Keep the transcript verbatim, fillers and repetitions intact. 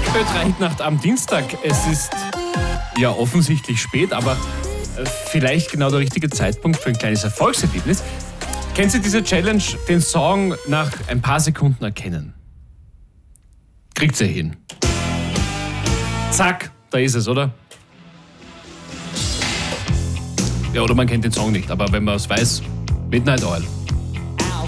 Ö-Trahitnacht am Dienstag. Es ist ja offensichtlich spät, aber vielleicht genau der richtige Zeitpunkt für ein kleines Erfolgserlebnis. Kennen Sie diese Challenge, den Song nach ein paar Sekunden erkennen? Kriegt sie hin. Zack, da ist es, oder? Ja, oder man kennt den Song nicht, aber wenn man es weiß, Midnight Oil.